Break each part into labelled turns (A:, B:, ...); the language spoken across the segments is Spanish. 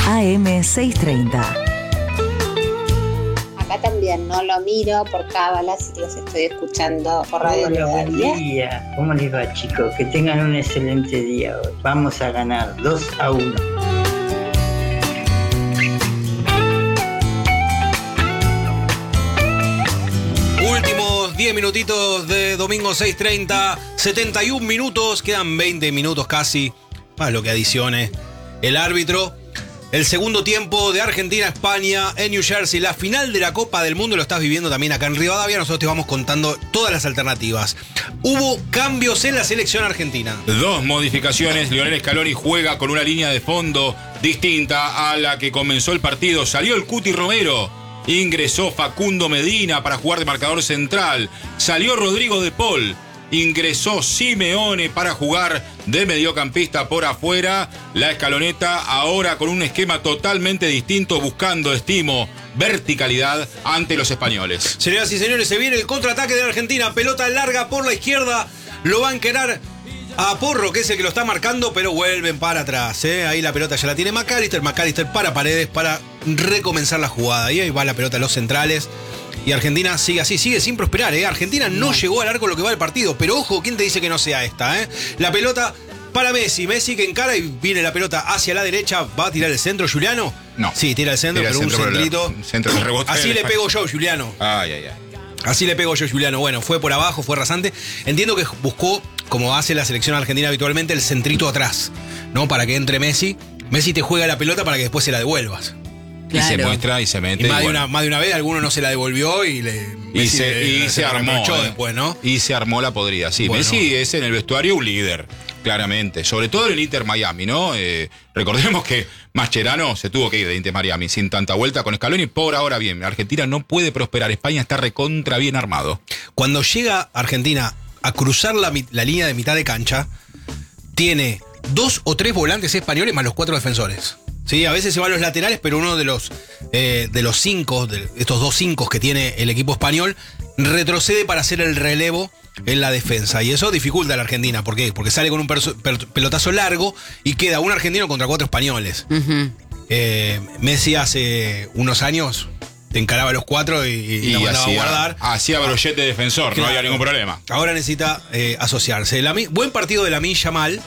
A: AM630.
B: Acá también no lo miro por cábala, si los estoy escuchando por Radio
C: Hola, buen
B: Melodía.
C: día. ¿Cómo les va, chicos? Que tengan un excelente día hoy. Vamos a ganar 2-1.
D: Últimos 10 minutitos de domingo 6:30, 71 minutos, quedan 20 minutos casi, más lo que adicione el árbitro. El segundo tiempo de Argentina-España en New Jersey, la final de la Copa del Mundo, lo estás viviendo también acá en Rivadavia, nosotros te vamos contando todas las alternativas. Hubo cambios en la selección argentina.
E: 2 modificaciones, Lionel Scaloni juega con una línea de fondo distinta a la que comenzó el partido, salió el Cuti Romero, ingresó Facundo Medina para jugar de marcador central, salió Rodrigo de Paul, ingresó Simeone para jugar de mediocampista por afuera. La escaloneta ahora con un esquema totalmente distinto, buscando, estimo, verticalidad ante los españoles.
D: Señoras y señores, se viene el contraataque de la Argentina, pelota larga por la izquierda, lo va a encarar a Porro, que es el que lo está marcando, pero vuelven para atrás, ¿eh? Ahí la pelota ya la tiene McAllister para Paredes para recomenzar la jugada, y ahí va la pelota a los centrales. Y Argentina sigue así, sigue sin prosperar, ¿eh? Argentina no llegó al arco lo que va del partido, pero ojo, ¿quién te dice que no sea esta, eh? La pelota para Messi que encara y viene la pelota hacia la derecha, ¿va a tirar el centro, Juliano?
E: No.
D: Sí, tira el centro,
E: Tira el
D: pero
E: centro,
D: un centrito.
E: Centro que rebota.
D: Así le pego yo, Juliano.
E: Ay, ay, ay.
D: Así le pego yo, Juliano. Bueno, fue por abajo, fue rasante. Entiendo que buscó, como hace la selección argentina habitualmente, el centrito atrás, ¿no? Para que entre Messi. Messi te juega la pelota para que después se la devuelvas.
E: Claro. Y se muestra y se mete.
D: Y más de una vez alguno no se la devolvió y
E: se armó
D: después, ¿no?
E: Y se armó la podrida. Sí, bueno. Messi es en el vestuario un líder, claramente. Sobre todo en el Inter Miami, ¿no? Recordemos que Mascherano se tuvo que ir de Inter Miami sin tanta vuelta con Scaloni. Por ahora bien, Argentina no puede prosperar. España está recontra bien armado.
D: Cuando llega Argentina a cruzar la línea de mitad de cancha, tiene 2 o 3 volantes españoles más los 4 defensores. Sí, a veces se van los laterales, pero uno de los 5, de estos 2 5 que tiene el equipo español, retrocede para hacer el relevo en la defensa. Y eso dificulta a la Argentina. ¿Por qué? Porque sale con un pelotazo largo y queda un argentino contra 4 españoles. Uh-huh. Messi hace unos años te encaraba a los 4 y la mandaba a guardar.
E: Hacía brochet de defensor, claro, no había ningún problema.
D: Ahora necesita asociarse. Buen partido de Lamine Yamal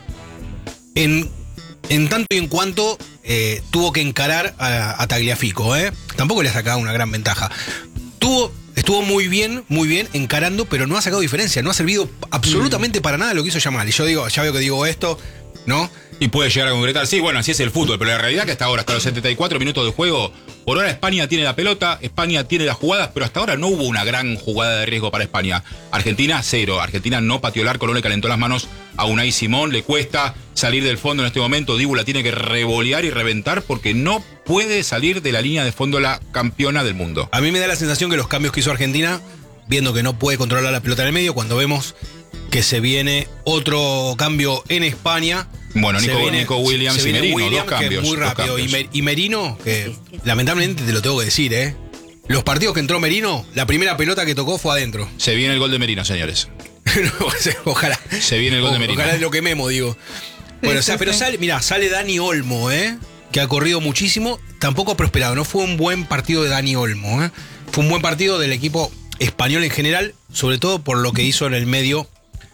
D: en tanto y en cuanto tuvo que encarar a Tagliafico, ¿eh? Tampoco le ha sacado una gran ventaja. Estuvo muy bien encarando, pero no ha sacado diferencia. No ha servido absolutamente para nada lo que hizo Yamal. Y yo digo, ya veo que digo esto, ¿no?
E: Y puede llegar a concretar. Sí, bueno, así es el fútbol, pero la realidad es que hasta ahora, hasta los 74 minutos de juego, por ahora España tiene la pelota, España tiene las jugadas, pero hasta ahora no hubo una gran jugada de riesgo para España. Argentina, 0. Argentina no pateó el arco, no le calentó las manos a Unai Simón, le cuesta salir del fondo en este momento. Dibu la tiene que revolear y reventar porque no puede salir de la línea de fondo la campeona del mundo.
D: A mí me da la sensación que los cambios que hizo Argentina, viendo que no puede controlar la pelota en el medio, cuando vemos que se viene otro cambio en España.
E: Bueno, Nico Williams y Merino,
D: Williams,
E: 2 cambios.
D: Que muy rápido. Y Merino, que lamentablemente te lo tengo que decir, ¿eh? Los partidos que entró Merino, la primera pelota que tocó fue adentro.
E: Se viene el gol de Merino, señores.
D: Ojalá.
E: Se viene el gol de Merino.
D: Ojalá es lo que memo, digo. Bueno, o sea, pero sale Dani Olmo, que ha corrido muchísimo, tampoco ha prosperado. No fue un buen partido de Dani Olmo, Fue un buen partido del equipo español en general, sobre todo por lo que hizo en el medio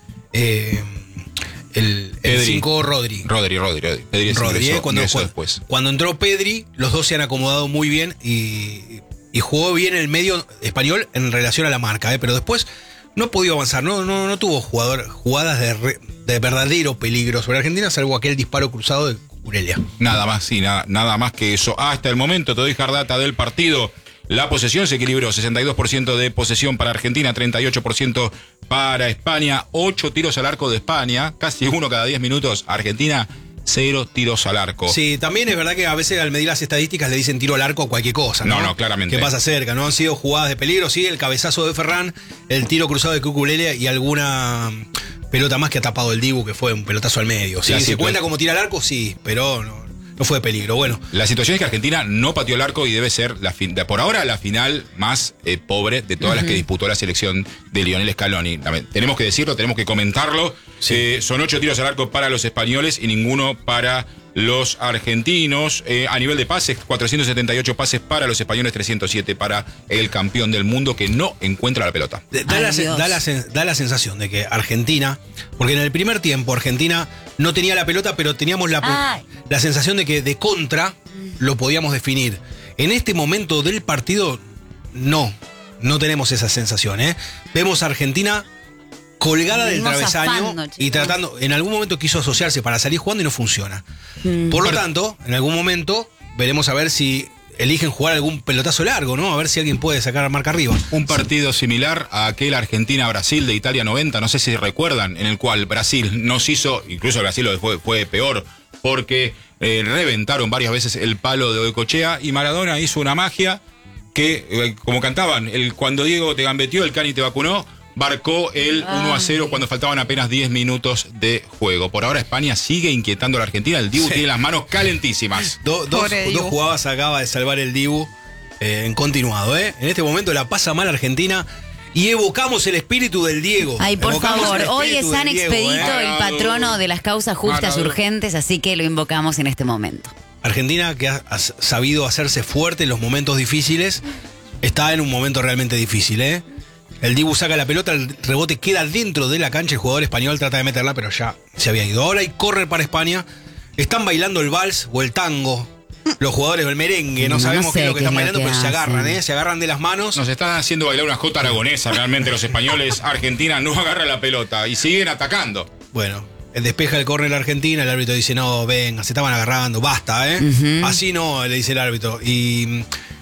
D: el 5 Rodri.
E: Rodri,
D: cuando entró Pedri, los dos se han acomodado muy bien y jugó bien el medio español en relación a la marca, pero después no ha podido avanzar, no tuvo jugadas de verdadero peligro sobre Argentina, salvo aquel disparo cruzado de Cucurella.
E: Nada más, sí, nada más que eso. Hasta el momento te doy data del partido. La posesión se equilibró, 62% de posesión para Argentina, 38% para España, 8 tiros al arco de España, casi 1 cada 10 minutos. Argentina, 0 tiros al arco.
D: Sí, también es verdad que a veces al medir las estadísticas le dicen tiro al arco a cualquier cosa, ¿no?
E: No, claramente.
D: ¿Qué pasa cerca? No han sido jugadas de peligro, sí, el cabezazo de Ferran, el tiro cruzado de Cucurella y alguna pelota más que ha tapado el Dibu, que fue un pelotazo al medio. Sí, ¿se cuenta como tira al arco? Sí, pero no fue de peligro. Bueno,
E: la situación es que Argentina no pateó el arco y debe ser por ahora la final más pobre de todas las que disputó la selección de Lionel Scaloni. Tenemos que decirlo, tenemos que comentarlo. Sí. Son 8 tiros al arco para los españoles y ninguno para los argentinos. A nivel de pases, 478 pases para los españoles, 307 para el campeón del mundo que no encuentra la pelota.
D: Da la sensación de que Argentina, porque en el primer tiempo Argentina no tenía la pelota, pero teníamos la sensación de que de contra lo podíamos definir. En este momento del partido, no tenemos esa sensación, ¿eh? Vemos a Argentina colgada del travesaño y tratando, en algún momento quiso asociarse para salir jugando y no funciona. Por lo tanto, en algún momento veremos a ver si eligen jugar algún pelotazo largo, ¿no? A ver si alguien puede sacar marca arriba.
E: Un partido similar a aquel Argentina-Brasil de Italia 90, no sé si recuerdan, en el cual Brasil nos hizo, incluso Brasil fue peor, porque reventaron varias veces el palo de Goicoechea y Maradona hizo una magia que, como cantaban, cuando Diego te gambeteó, el Cani te vacunó, marcó el 1-0 cuando faltaban apenas 10 minutos de juego. Por ahora España sigue inquietando a la Argentina. El Dibu tiene las manos calentísimas.
D: Dos jugadas acaba de salvar el Dibu en continuado. En este momento la pasa mal Argentina y evocamos el espíritu del Diego.
A: Ay, por favor, hoy es San Expedito, el patrono de las causas justas urgentes, así que lo invocamos en este momento.
D: Argentina, que ha sabido hacerse fuerte en los momentos difíciles, está en un momento realmente difícil, El Dibu saca la pelota, el rebote queda dentro de la cancha, el jugador español trata de meterla, pero ya se había ido. Ahora hay córner para España, están bailando el vals o el tango, los jugadores del merengue, no sabemos qué es lo que están bailando, pero se agarran, se agarran de las manos.
E: Nos están haciendo bailar una jota aragonesa realmente los españoles. Argentina no agarra la pelota y siguen atacando.
D: Bueno, despeja el córner Argentina, el árbitro dice, no, venga, se estaban agarrando, basta, Así no, le dice el árbitro. Y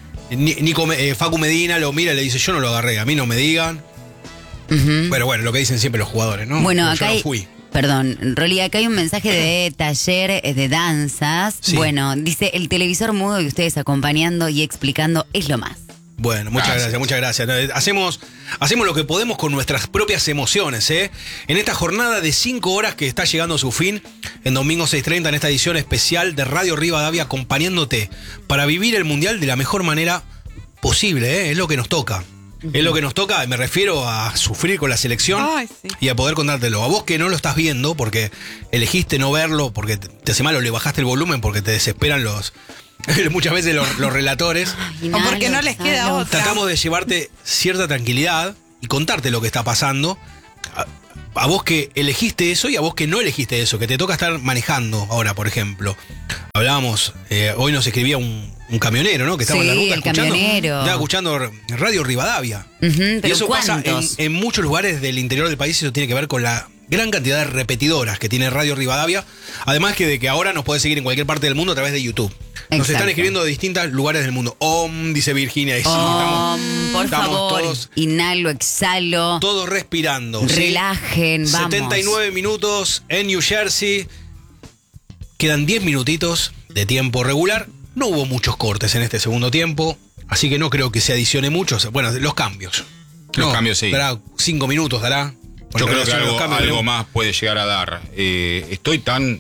D: Facu Medina lo mira y le dice, yo no lo agarré, a mí no me digan. Pero bueno, lo que dicen siempre los jugadores, ¿no?
A: Bueno,
D: acá yo no fui.
A: Perdón, Rolly, acá hay un mensaje de taller de danzas. Sí. Bueno, dice, el televisor mudo y ustedes acompañando y explicando es lo más.
D: Bueno, muchas gracias. Hacemos lo que podemos con nuestras propias emociones, En esta jornada de 5 horas que está llegando a su fin, en domingo 6:30, en esta edición especial de Radio Rivadavia, acompañándote para vivir el Mundial de la mejor manera posible, Es lo que nos toca. Es lo que nos toca, me refiero a sufrir con la selección y a poder contártelo. A vos que no lo estás viendo, porque elegiste no verlo, porque te hace mal o le bajaste el volumen, porque te desesperan muchas veces los relatores.
F: O porque no les queda otra.
D: Tratamos de llevarte cierta tranquilidad y contarte lo que está pasando. A vos que elegiste eso y a vos que no elegiste eso, que te toca estar manejando ahora, por ejemplo. Hablábamos, hoy nos escribía un camionero, ¿no? Que estaba en la ruta estaba escuchando Radio Rivadavia. Y eso pasa en muchos lugares del interior del país. Eso tiene que ver con la gran cantidad de repetidoras que tiene Radio Rivadavia. Además de que ahora nos puede seguir en cualquier parte del mundo a través de YouTube. Nos están escribiendo de distintos lugares del mundo. Dice Virginia. Y sí,
A: por favor, todos, inhalo, exhalo.
D: Todos respirando.
A: Relajen, vamos.
D: 79 minutos en New Jersey. Quedan 10 minutitos de tiempo regular. No hubo muchos cortes en este segundo tiempo, así que no creo que se adicione mucho. Bueno, los cambios.
E: Los cambios, sí.
D: Dará 5 minutos, dará.
E: Yo creo que algo más puede llegar a dar. Estoy tan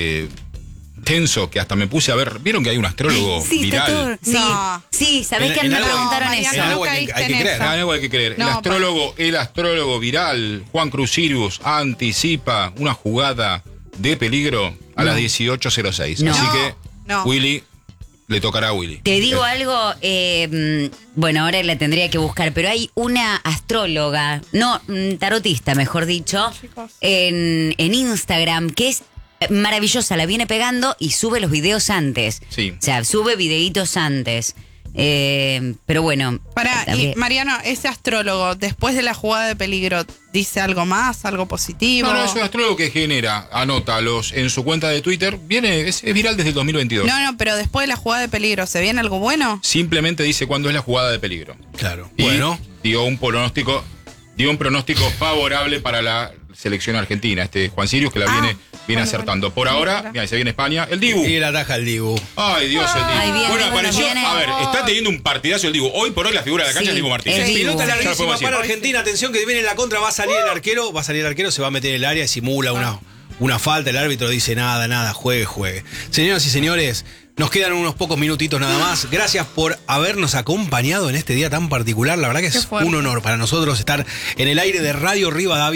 E: tenso que hasta me puse a ver. ¿Vieron que hay un astrólogo viral?
A: Sí, ¿sabés que a mí me preguntaron eso?
D: Algo hay que creer.
E: Algo hay que creer. El astrólogo viral, Juan Cruz Sirius, anticipa una jugada de peligro a las 18:06. Así que, Willy, le tocará a Willy.
A: Te digo algo, bueno, ahora la tendría que buscar, pero hay una astróloga, tarotista, mejor dicho, en Instagram, que es maravillosa, la viene pegando y sube los videos antes.
E: Sí.
A: O sea, sube videitos antes. Pero bueno.
F: Y Mariano, ese astrólogo, después de la jugada de peligro, ¿dice algo más, algo positivo?
E: No, es un astrólogo que anota en su cuenta de Twitter, es viral desde el 2022.
F: No, pero después de la jugada de peligro, ¿se viene algo bueno?
E: Simplemente dice cuándo es la jugada de peligro.
D: Claro.
E: Y dio un pronóstico favorable para la selección argentina. Juan Sirius, que la viene acertando. Por ahora, mira, se viene España, el Dibu.
D: Y la ataja el Dibu.
E: Ay, Dios, el Dibu. Apareció. A ver, está teniendo un partidazo el Dibu. Hoy por hoy la figura de la cancha es Dibu Martínez.
D: Pelota larguísima para Argentina. Atención que viene en la contra, va a salir el arquero, se va a meter en el área, simula una falta. El árbitro dice nada, juegue. Señoras y señores, nos quedan unos pocos minutitos nada más. Gracias por habernos acompañado en este día tan particular. La verdad que es un honor para nosotros estar en el aire de Radio Rivadavia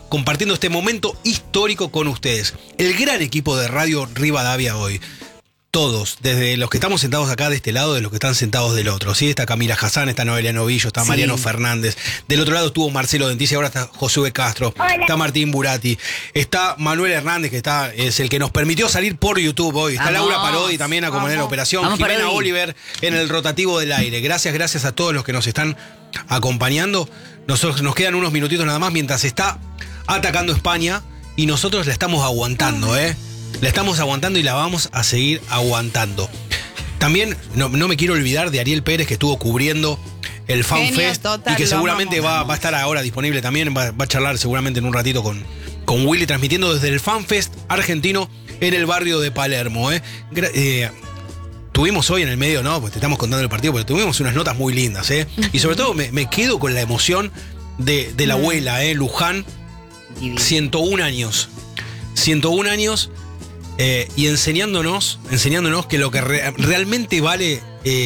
D: compartiendo este momento histórico con ustedes. El gran equipo de Radio Rivadavia hoy. Todos, desde los que estamos sentados acá de este lado, de los que están sentados del otro. ¿Sí? Está Camila Hassan, está Noelia Novillo, está Mariano Fernández. Del otro lado estuvo Marcelo Dentici, ahora está Josué Castro.
G: Hola.
D: Está Martín Burati. Está Manuel Hernández, que es el que nos permitió salir por YouTube hoy. Está
A: Vamos.
D: Laura Parodi también acompañando la operación.
A: Vamos,
D: Jimena
A: Parodi.
D: Oliver en el rotativo del aire. Gracias a todos los que nos están acompañando. Nosotros nos quedan unos minutitos nada más mientras está atacando España y nosotros la estamos aguantando, La estamos aguantando y la vamos a seguir aguantando. También no me quiero olvidar de Ariel Pérez, que estuvo cubriendo el Fan
F: Genio
D: Fest
F: total,
D: y que
F: lo
D: seguramente
F: amamos.
D: va a estar ahora disponible también. Va a charlar seguramente en un ratito con Willy, transmitiendo desde el Fan Fest argentino en el barrio de Palermo. Tuvimos hoy en el medio, ¿no? Pues te estamos contando el partido, pero tuvimos unas notas muy lindas, Y sobre todo me quedo con la emoción de la abuela, Luján.
A: Divino.
D: 101 años. 101 años y enseñándonos que lo que realmente vale,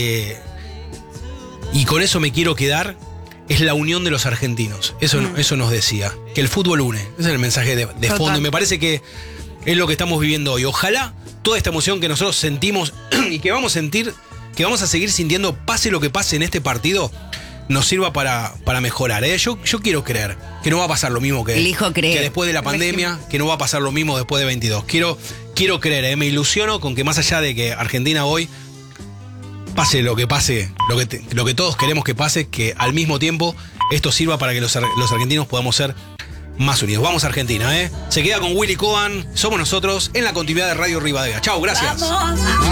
D: y con eso me quiero quedar, es la unión de los argentinos. Eso nos decía. Que el fútbol une. Ese es el mensaje de fondo. Y me parece que es lo que estamos viviendo hoy. Ojalá toda esta emoción que nosotros sentimos y que vamos a sentir, que vamos a seguir sintiendo, pase lo que pase en este partido, nos sirva para mejorar. Yo quiero creer que no va a pasar lo mismo que
A: Elijo creer.
D: que después de la pandemia, que no va a pasar lo mismo después de 22. Quiero creer, me ilusiono con que más allá de que Argentina hoy pase, lo que todos queremos que pase, que al mismo tiempo esto sirva para que los argentinos podamos ser más unidos. Vamos a Argentina, Se queda con Willy Cohen, somos nosotros en la continuidad de Radio Rivadavia. Chau, gracias.
A: ¡Vamos!